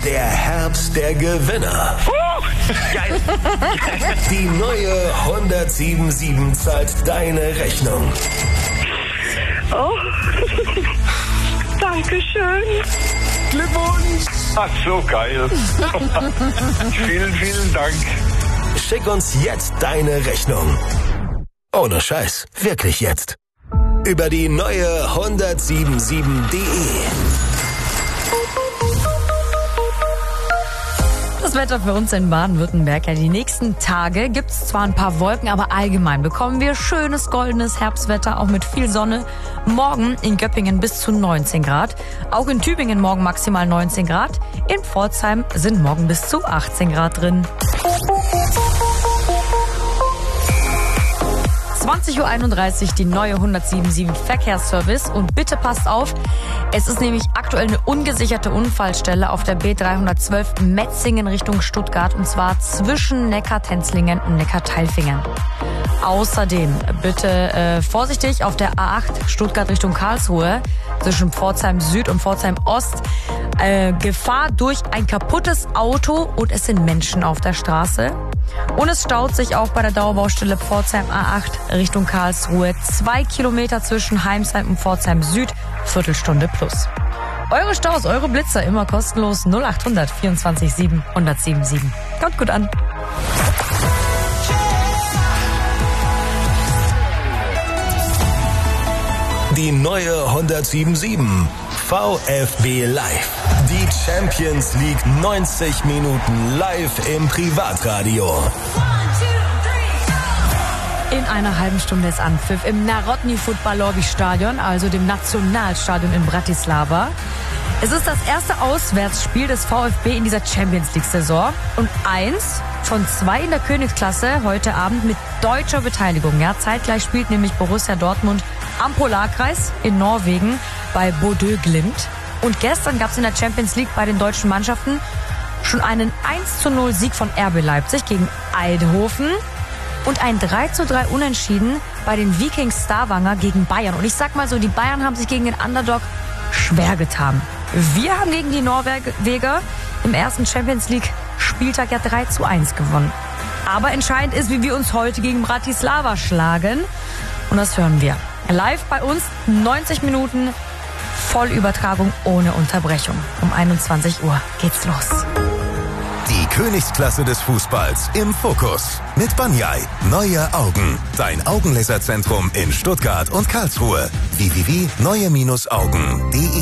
der Herbst der Gewinner. Geil. Die neue 177 zahlt deine Rechnung. Oh, Dankeschön. Glückwunsch! Ach, so geil. Vielen, vielen Dank. Schick uns jetzt deine Rechnung. Ohne Scheiß, wirklich jetzt. Über die neue 177.de. Das Wetter für uns in Baden-Württemberg. Ja, die nächsten Tage gibt's zwar ein paar Wolken, aber allgemein bekommen wir schönes goldenes Herbstwetter, auch mit viel Sonne. Morgen in Göppingen bis zu 19 Grad. Auch in Tübingen morgen maximal 19 Grad. In Pforzheim sind morgen bis zu 18 Grad drin. 20.31 Uhr, die neue 177 Verkehrsservice. Und bitte passt auf, es ist nämlich aktuell eine ungesicherte Unfallstelle auf der B312 Metzingen Richtung Stuttgart, und zwar zwischen Neckar-Tenzlingen und Neckar-Teilfingen. Außerdem bitte vorsichtig auf der A8 Stuttgart Richtung Karlsruhe zwischen Pforzheim Süd und Pforzheim Ost. Gefahr durch ein kaputtes Auto und es sind Menschen auf der Straße. Und es staut sich auch bei der Dauerbaustelle Pforzheim A8 Richtung Karlsruhe. 2 Kilometer zwischen Heimsheim und Pforzheim Süd, Viertelstunde plus. Eure Staus, eure Blitzer immer kostenlos 0800 24 7 177. Kommt gut an. Die neue 177 VfB Live. Die Champions League 90 Minuten live im Privatradio. In einer halben Stunde ist Anpfiff im Narodni Futbalovi Stadion, also dem Nationalstadion in Bratislava. Es ist das erste Auswärtsspiel des VfB in dieser Champions League Saison und eins von 2 in der Königsklasse heute Abend mit deutscher Beteiligung. Ja, zeitgleich spielt nämlich Borussia Dortmund am Polarkreis in Norwegen bei Bodø Glimt. Und gestern gab es in der Champions League bei den deutschen Mannschaften schon einen 1:0 Sieg von RB Leipzig gegen Eindhoven und ein 3:3 Unentschieden bei den Vikings Stavanger gegen Bayern. Und ich sag mal so, die Bayern haben sich gegen den Underdog schwer getan. Wir haben gegen die Norweger im ersten Champions League Spieltag ja 3:1 gewonnen. Aber entscheidend ist, wie wir uns heute gegen Bratislava schlagen. Und das hören wir. Live bei uns, 90 Minuten, Vollübertragung ohne Unterbrechung. Um 21 Uhr geht's los. Die Königsklasse des Fußballs im Fokus. Mit Banyai. Neue Augen. Dein Augenlaserzentrum in Stuttgart und Karlsruhe. www.neue-augen.de